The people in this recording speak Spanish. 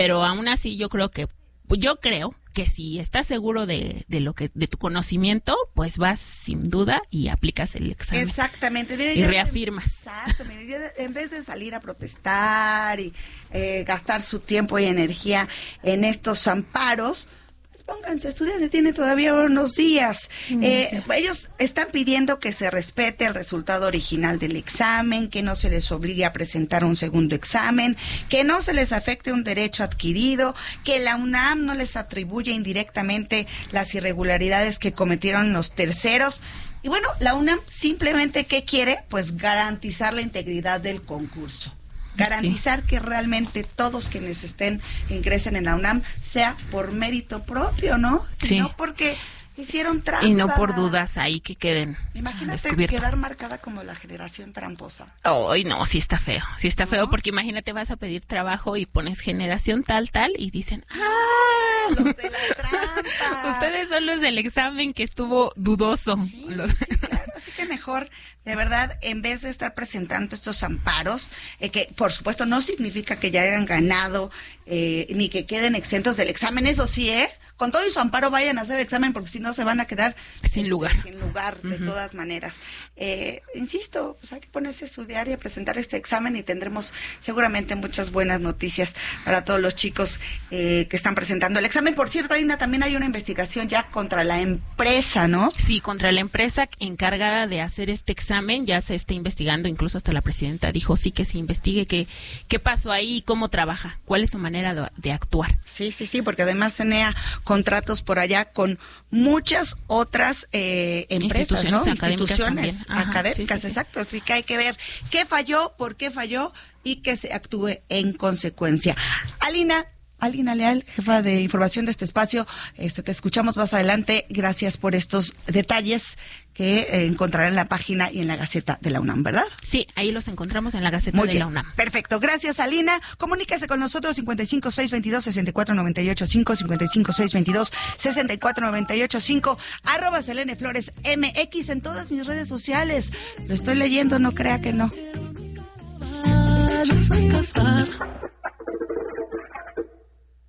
pero aún así yo creo que si estás seguro de tu conocimiento, pues vas sin duda y aplicas el examen. Exactamente. Y reafirmas. Exacto. En vez de salir a protestar y gastar su tiempo y energía en estos amparos, pues pónganse a estudiar, tiene todavía unos días. Ellos están pidiendo que se respete el resultado original del examen, que no se les obligue a presentar un segundo examen, que no se les afecte un derecho adquirido, que la UNAM no les atribuya indirectamente las irregularidades que cometieron los terceros. Y bueno, la UNAM simplemente, ¿qué quiere? Pues garantizar la integridad del concurso. Garantizar que realmente todos quienes ingresen en la UNAM sea por mérito propio, ¿no? Sí. Y no porque hicieron trampa. Y no por dudas ahí que queden. Imagínate quedar marcada como la generación tramposa. Ay, no, sí está feo. Sí está feo, porque imagínate, vas a pedir trabajo y pones generación tal, y dicen, los de la trampa. Ustedes son los del examen que estuvo dudoso. Sí, sí, claro. Así que mejor, de verdad, en vez de estar presentando estos amparos, que por supuesto no significa que ya hayan ganado, ni que queden exentos del examen, eso sí, con todo y su amparo vayan a hacer el examen, porque si no se van a quedar sin lugar. Sin lugar, de todas maneras. Insisto, pues hay que ponerse a estudiar y a presentar este examen, y tendremos seguramente muchas buenas noticias para todos los chicos que están presentando el examen. Por cierto, Alina, también hay una investigación ya contra la empresa, ¿no? Sí, contra la empresa encargada de hacer este examen. Ya se está investigando, incluso hasta la presidenta dijo sí que se investigue qué pasó ahí, cómo trabaja, cuál es su manera de actuar. Sí, porque además tenía contratos por allá con muchas otras empresas, instituciones, ¿no? Instituciones académicas, sí. Exacto. Así que hay que ver qué falló, por qué falló y que se actúe en consecuencia. Alina Leal, jefa de información de este espacio, te escuchamos más adelante. Gracias por estos detalles que encontrarán en la página y en la Gaceta de la UNAM, ¿verdad? Sí, ahí los encontramos en la Gaceta de la UNAM. Perfecto, gracias, Alina. Comuníquese con nosotros 55-622-6498-5, 55-622-6498-5, @Selene Flores MX en todas mis redes sociales. Lo estoy leyendo, no crea que no. Vamos a casar.